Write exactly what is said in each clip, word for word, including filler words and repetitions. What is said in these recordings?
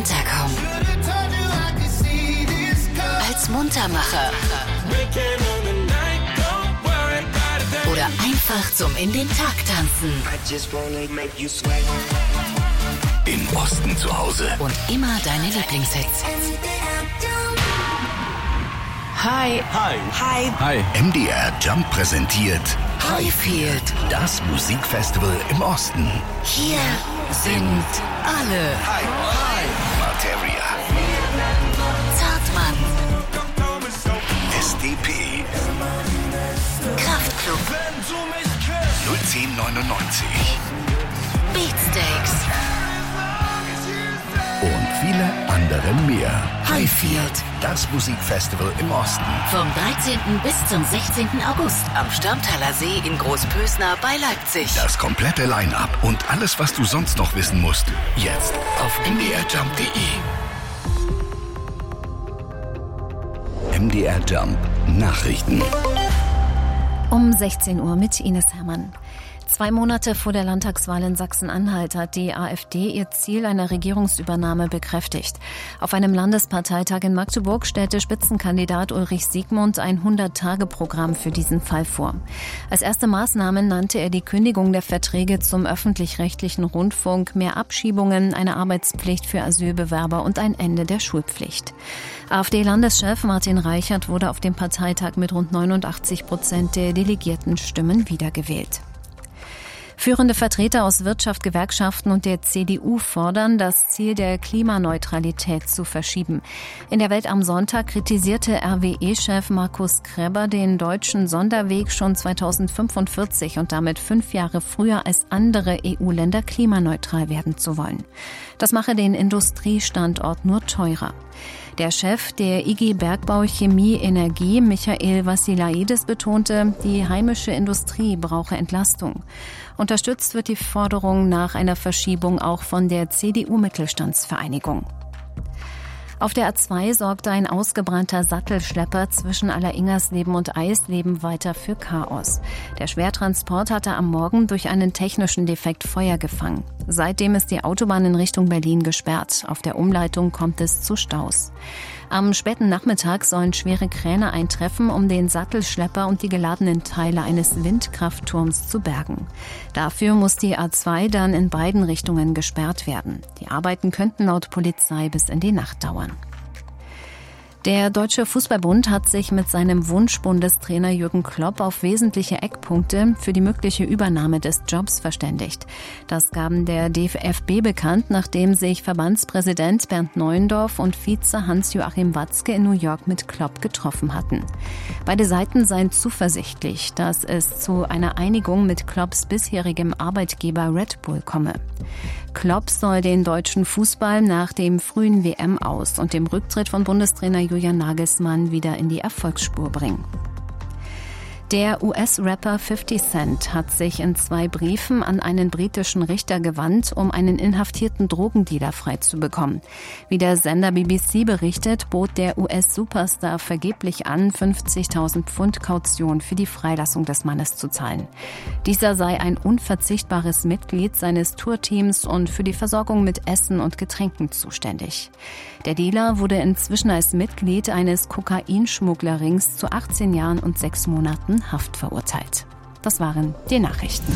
Runterkommen. Als Muntermacher. Oder einfach zum in den Tag tanzen. Im Osten zu Hause. Und immer deine Lieblingshits. Hi. Hi. Hi. Hi. M D R Jump präsentiert Highfield. Das Musikfestival im Osten. Hier sind alle. Hi. Hi. Materia. Zartmann. S D P. Kraftklub. null zehn neunundneunzig. Beatsteaks. Und viele andere mehr. Highfield. Das Musikfestival im Osten. Vom dreizehnten bis zum sechzehnten August am Stammtaler See in Großpösner bei Leipzig. Das komplette Line-Up und alles, was du sonst noch wissen musst, jetzt auf m d r jump punkt d e. M D R Jump Nachrichten. Um sechzehn Uhr mit Ines Herrmann. Zwei Monate vor der Landtagswahl in Sachsen-Anhalt hat die AfD ihr Ziel einer Regierungsübernahme bekräftigt. Auf einem Landesparteitag in Magdeburg stellte Spitzenkandidat Ulrich Siegmund ein hundert-Tage-Programm für diesen Fall vor. Als erste Maßnahme nannte er die Kündigung der Verträge zum öffentlich-rechtlichen Rundfunk, mehr Abschiebungen, eine Arbeitspflicht für Asylbewerber und ein Ende der Schulpflicht. AfD-Landeschef Martin Reichert wurde auf dem Parteitag mit rund neunundachtzig Prozent der Delegiertenstimmen wiedergewählt. Führende Vertreter aus Wirtschaft, Gewerkschaften und der C D U fordern, das Ziel der Klimaneutralität zu verschieben. In der Welt am Sonntag kritisierte R W E-Chef Markus Kreber den deutschen Sonderweg schon zweitausendfünfundvierzig und damit fünf Jahre früher als andere E U-Länder klimaneutral werden zu wollen. Das mache den Industriestandort nur teurer. Der Chef der I G Bergbau Chemie Energie, Michael Vassilaidis, betonte, die heimische Industrie brauche Entlastung. Unterstützt wird die Forderung nach einer Verschiebung auch von der C D U-Mittelstandsvereinigung. Auf der A zwei sorgte ein ausgebrannter Sattelschlepper zwischen Alleringers-Leben und Eisleben weiter für Chaos. Der Schwertransport hatte am Morgen durch einen technischen Defekt Feuer gefangen. Seitdem ist die Autobahn in Richtung Berlin gesperrt. Auf der Umleitung kommt es zu Staus. Am späten Nachmittag sollen schwere Kräne eintreffen, um den Sattelschlepper und die geladenen Teile eines Windkraftturms zu bergen. Dafür muss die A zwei dann in beiden Richtungen gesperrt werden. Die Arbeiten könnten laut Polizei bis in die Nacht dauern. Der Deutsche Fußballbund hat sich mit seinem Wunschbundestrainer Jürgen Klopp auf wesentliche Eckpunkte für die mögliche Übernahme des Jobs verständigt. Das gaben der D F B bekannt, nachdem sich Verbandspräsident Bernd Neuendorf und Vize Hans-Joachim Watzke in New York mit Klopp getroffen hatten. Beide Seiten seien zuversichtlich, dass es zu einer Einigung mit Klopps bisherigem Arbeitgeber Red Bull komme. Klopp soll den deutschen Fußball nach dem frühen W M-Aus und dem Rücktritt von Bundestrainer Julian Nagelsmann wieder in die Erfolgsspur bringen. Der U S-Rapper fifty Cent hat sich in zwei Briefen an einen britischen Richter gewandt, um einen inhaftierten Drogendealer freizubekommen. Wie der Sender B B C berichtet, bot der U S-Superstar vergeblich an, fünfzigtausend Pfund Kaution für die Freilassung des Mannes zu zahlen. Dieser sei ein unverzichtbares Mitglied seines Tourteams und für die Versorgung mit Essen und Getränken zuständig. Der Dealer wurde inzwischen als Mitglied eines Kokainschmugglerrings zu achtzehn Jahren und sechs Monaten Haft verurteilt. Das waren die Nachrichten.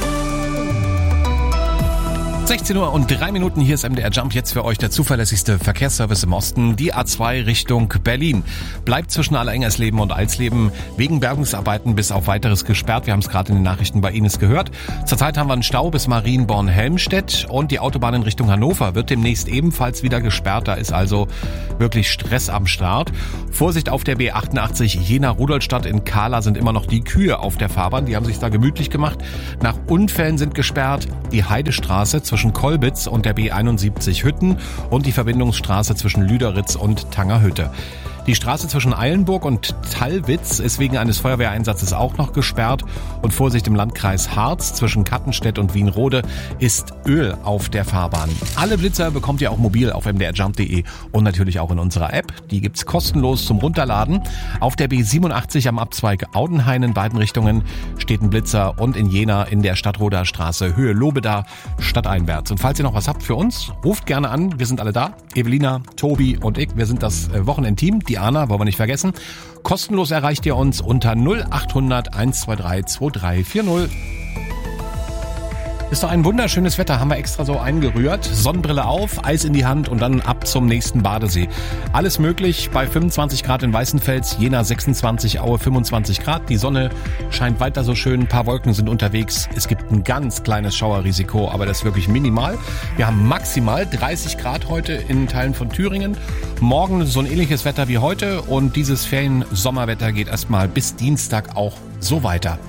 sechzehn Uhr und drei Minuten, hier ist M D R Jump, jetzt für euch der zuverlässigste Verkehrsservice im Osten. Die A zwei Richtung Berlin bleibt zwischen Alleringers-Leben und Eisleben wegen Bergungsarbeiten bis auf weiteres gesperrt. Wir haben es gerade in den Nachrichten bei Ines gehört. Zurzeit haben wir einen Stau bis Marienborn-Helmstedt und die Autobahn in Richtung Hannover wird demnächst ebenfalls wieder gesperrt. Da ist also wirklich Stress am Start. Vorsicht auf der B achtundachtzig Jena-Rudolstadt in Kahla sind immer noch die Kühe auf der Fahrbahn. Die haben sich da gemütlich gemacht. Nach Unfällen sind gesperrt die Heidestraße zwischen Kolbitz und der B einundsiebzig Hütten und die Verbindungsstraße zwischen Lüderitz und Tangerhütte. Die Die Straße zwischen Eilenburg und Tallwitz ist wegen eines Feuerwehreinsatzes auch noch gesperrt. Und Vorsicht im Landkreis Harz zwischen Kattenstedt und Wienrode ist Öl auf der Fahrbahn. Alle Blitzer bekommt ihr auch mobil auf m d r jump punkt d e und natürlich auch in unserer App. Die gibt's kostenlos zum Runterladen. Auf der B siebenundachtzig am Abzweig Audenhain in beiden Richtungen steht ein Blitzer und in Jena in der Stadtroder Straße Höhe Lobeda stadteinwärts. Und falls ihr noch was habt für uns, ruft gerne an. Wir sind alle da. Evelina, Tobi und ich. Wir sind das Wochenendteam. Diana, wollen wir nicht vergessen. Kostenlos erreicht ihr uns unter null acht hundert eins zwei drei zwei drei vier null. Ist doch ein wunderschönes Wetter, haben wir extra so eingerührt. Sonnenbrille auf, Eis in die Hand und dann ab zum nächsten Badesee. Alles möglich bei fünfundzwanzig Grad in Weißenfels, Jena sechsundzwanzig, Aue fünfundzwanzig Grad. Die Sonne scheint weiter so schön, ein paar Wolken sind unterwegs. Es gibt ein ganz kleines Schauerrisiko, aber das ist wirklich minimal. Wir haben maximal dreißig Grad heute in Teilen von Thüringen. Morgen so ein ähnliches Wetter wie heute und dieses Ferien-Sommerwetter geht erstmal bis Dienstag auch so weiter.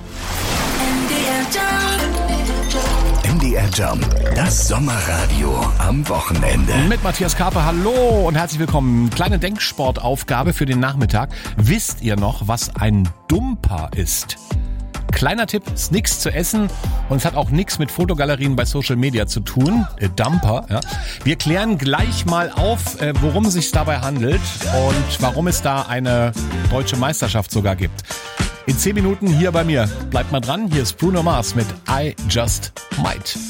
M D R Jump, das Sommerradio am Wochenende. Mit Matthias Karpe, hallo und herzlich willkommen. Kleine Denksportaufgabe für den Nachmittag. Wisst ihr noch, was ein Dumper ist? Kleiner Tipp, ist nichts zu essen und es hat auch nichts mit Fotogalerien bei Social Media zu tun. Äh, Dumper, ja. Wir klären gleich mal auf, äh, worum es sich dabei handelt und warum es da eine deutsche Meisterschaft sogar gibt. In zehn Minuten hier bei mir. Bleibt mal dran, hier ist Bruno Mars mit I Just Might.